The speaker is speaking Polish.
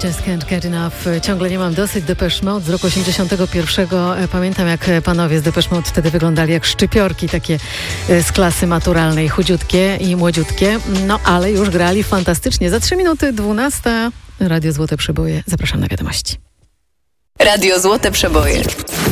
Just Can't Get Enough. Ciągle nie mam dosyć. Depeche Mode z roku 81. Pamiętam, jak panowie z Depeche Mode wtedy wyglądali jak szczypiorki, takie z klasy maturalnej, chudziutkie i młodziutkie. No, ale już grali fantastycznie. Za 3 minuty 12. Radio Złote Przeboje. Zapraszam na wiadomości. Radio Złote Przeboje.